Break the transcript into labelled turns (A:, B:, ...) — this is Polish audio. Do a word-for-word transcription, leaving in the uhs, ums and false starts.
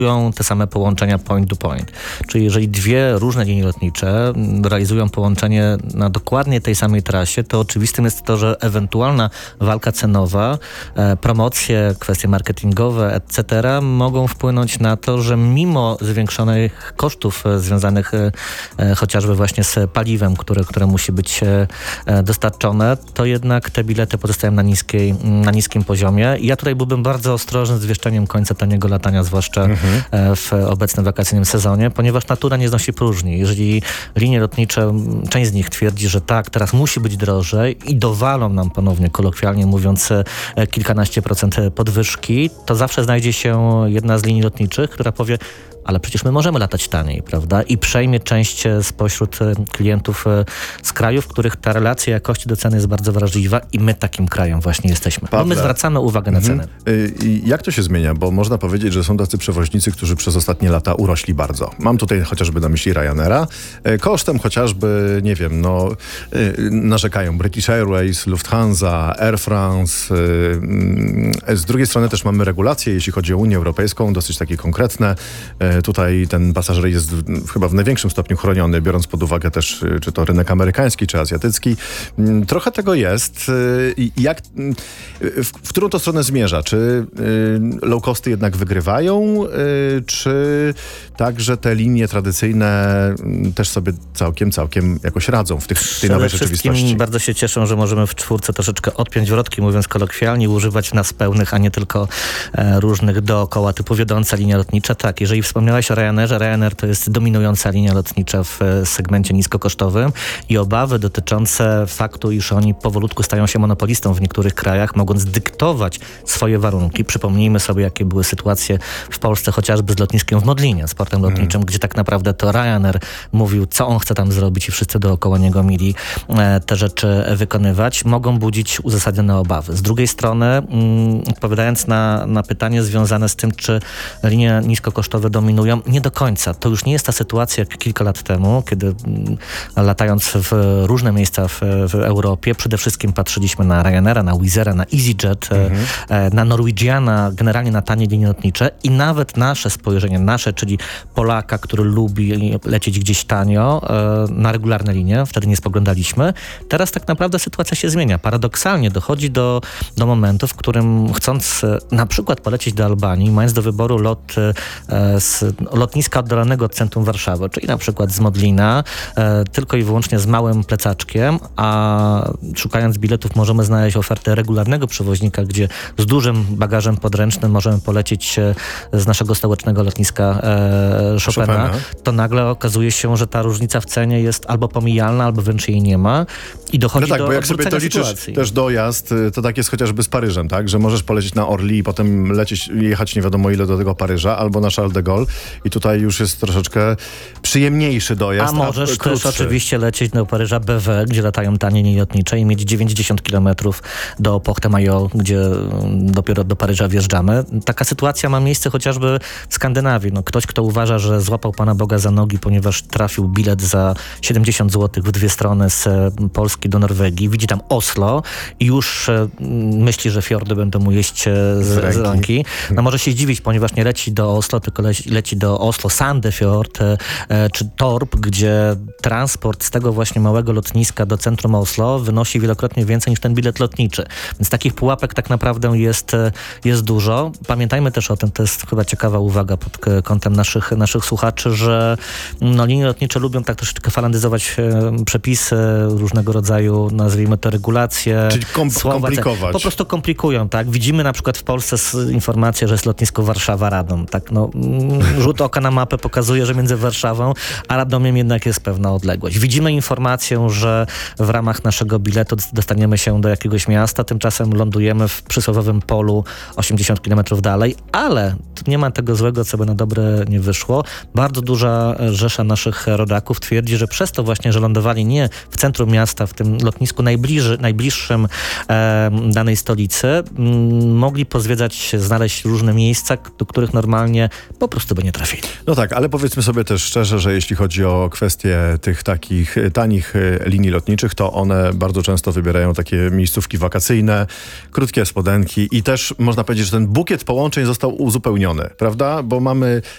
A: te same połączenia point to point. Czyli jeżeli dwie różne linie lotnicze realizują połączenie na dokładnie tej samej trasie, to oczywistym jest to, że ewentualna walka cenowa, e, promocje, kwestie marketingowe, et cetera mogą wpłynąć na to, że mimo zwiększonych kosztów e, związanych e, e, chociażby właśnie z paliwem, które, które musi być e, dostarczone, to jednak te bilety pozostają na, niskiej, na niskim poziomie. I ja tutaj byłbym bardzo ostrożny z wieszczeniem końca taniego latania, zwłaszcza mhm. e, w obecnym wakacyjnym sezonie, ponieważ natura nie znosi próżni. Jeżeli linie lotnicze, część z nich twierdzi, że tak, teraz musi być drożej i dowalą nam ponownie, kolokwialnie mówiąc, e, kilkanaście procent podwyżki, to zawsze znajdzie się jedna z linii lotniczych, która powie: ale przecież my możemy latać taniej, prawda? I przejmie część spośród klientów z krajów, w których ta relacja jakości do ceny jest bardzo wrażliwa i my takim krajem właśnie jesteśmy. Bo my zwracamy uwagę na mhm. cenę.
B: I jak to się zmienia? Bo można powiedzieć, że są tacy przewoźnicy, którzy przez ostatnie lata urośli bardzo. Mam tutaj chociażby na myśli Ryanaira. Kosztem chociażby, nie wiem, no narzekają British Airways, Lufthansa, Air France. Z drugiej strony też mamy regulacje, jeśli chodzi o Unię Europejską, dosyć takie konkretne. Tutaj ten pasażer jest w, chyba w największym stopniu chroniony, biorąc pod uwagę też, czy to rynek amerykański, czy azjatycki. Trochę tego jest. Jak, w, w którą to stronę zmierza? Czy low costy jednak wygrywają, czy także te linie tradycyjne też sobie całkiem, całkiem jakoś radzą w, tych, w tej nowej rzeczywistości?
A: Bardzo się cieszę, że możemy w czwórce troszeczkę odpiąć wrotki, mówiąc kolokwialnie, używać nas pełnych, a nie tylko e, różnych dookoła, typu wiodąca linia lotnicza. Tak, jeżeli wspomniałeś o Ryanairze, Ryanair to jest dominująca linia lotnicza w segmencie niskokosztowym i obawy dotyczące faktu, iż oni powolutku stają się monopolistą w niektórych krajach, mogąc dyktować swoje warunki. Przypomnijmy sobie, jakie były sytuacje w Polsce chociażby z lotniskiem w Modlinie, z portem lotniczym, mm. gdzie tak naprawdę to Ryanair mówił, co on chce tam zrobić i wszyscy dookoła niego mieli e, te rzeczy wykonywać, mogą budzić uzasadnione obawy. Z drugiej strony, mm, odpowiadając na, na pytanie związane z tym, czy linie niskokosztowe dominują, nie do końca. To już nie jest ta sytuacja jak kilka lat temu, kiedy mm, latając w różne miejsca w, w Europie, przede wszystkim patrzyliśmy na Ryanaira, na Wizz Aira, na EasyJet, mm-hmm. e, na Norwegiana, generalnie na tanie linie lotnicze i nawet nasze spojrzenie, nasze, czyli Polaka, który lubi lecieć gdzieś tanio, e, na regularne linie, wtedy nie spoglądaliśmy. Teraz tak naprawdę sytuacja się zmienia. Paradoksalnie dochodzi do, do momentu, w którym chcąc e, na przykład polecieć do Albanii, mając do wyboru lot e, z lotniska oddalonego od centrum Warszawy, czyli na przykład z Modlina, e, tylko i wyłącznie z małym plecaczkiem, a szukając biletów możemy znaleźć ofertę regularnego przewoźnika, gdzie z dużym bagażem podręcznym możemy polecieć e, z naszego stołecznego lotniska e, Chopina, Chopina, to nagle okazuje się, że ta różnica w cenie jest albo pomijalna, albo wręcz jej nie ma i dochodzi
B: no tak,
A: do
B: bo jak sobie to liczysz
A: sytuacji.
B: Też dojazd, to tak jest chociażby z Paryżem, tak? Że możesz polecieć na Orly i potem lecieć, jechać nie wiadomo ile do tego Paryża, albo na Charles de Gaulle i tutaj już jest troszeczkę przyjemniejszy dojazd.
A: A możesz
B: a
A: też oczywiście lecieć do Paryża B W, gdzie latają tanie linie lotnicze i mieć dziewięćdziesiąt kilometrów do Porte-Maillot, gdzie dopiero do Paryża wjeżdżamy. Taka sytuacja ma miejsce chociażby w Skandynawii. No, ktoś, kto uważa, że złapał Pana Boga za nogi, ponieważ trafił bilet za siedemdziesiąt złotych w dwie strony z Polski do Norwegii, widzi tam Oslo i już e, myśli, że fiordy będą mu jeść e, z, z ręki. No może się zdziwić, ponieważ nie leci do Oslo, tylko leci, leci do Oslo Sandefjord e, czy Torp, gdzie transport z tego właśnie małego lotniska do centrum Oslo wynosi wielokrotnie więcej niż ten bilet lotniczy. Więc takich pułapek tak naprawdę jest, jest dużo. Pamiętajmy też o tym, to jest chyba ciekawa uwaga pod kątem naszych, naszych słuchaczy, że no, linie lotnicze lubią tak troszeczkę falandyzować e, przepisy, różnego rodzaju, nazwijmy to regulacje.
B: Czyli kom-
A: słowa,
B: komplikować.
A: Po prostu komplikują, tak? Widzimy na przykład w Polsce informację, że jest lotnisko Warszawa-Radom, tak? No, rzut oka na mapę pokazuje, że między Warszawą a Radomiem jednak jest pewna odległość. Widzimy informację, że w ramach naszego biletu dostaniemy się do jakiegoś miasta, tymczasem lądujemy w przysłowiowym polu osiemdziesiąt kilometrów dalej, ale nie ma tego złego, co by na dobre nie wyszło. Bardzo duża rzesza naszych rodaków twierdzi, że przez to właśnie, że lądowali nie w centrum miasta, w tym lotnisku najbliży, najbliższym e, danej stolicy, m, mogli pozwiedzać, znaleźć różne miejsca, do których normalnie po prostu by nie trafili.
B: No tak, ale powiedzmy sobie też szczerze, że jeśli chodzi o kwestie tych takich tanich linii lotniczych, to one bardzo często wybierają takie miejscówki wakacyjne, krótkie spodenki i też można powiedzieć, że ten bukiet połączeń został uzupełniony, prawda? Bo mamy